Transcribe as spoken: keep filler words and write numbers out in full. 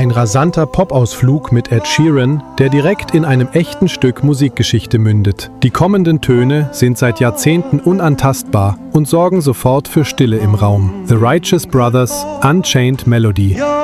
Ein rasanter Pop-Ausflug mit Ed Sheeran, der direkt in einem echten Stück Musikgeschichte mündet. Die kommenden Töne sind seit Jahrzehnten unantastbar und sorgen sofort für Stille im Raum. The Righteous Brothers, Unchained Melody.